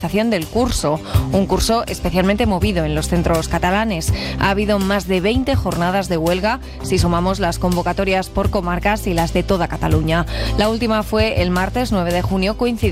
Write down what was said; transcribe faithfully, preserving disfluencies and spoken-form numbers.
del curso, un curso especialmente movido en los centros catalanes. Ha habido más de veinte jornadas de huelga, si sumamos las convocatorias por comarcas y las de toda Cataluña. La última fue el martes nueve de junio, coincidiendo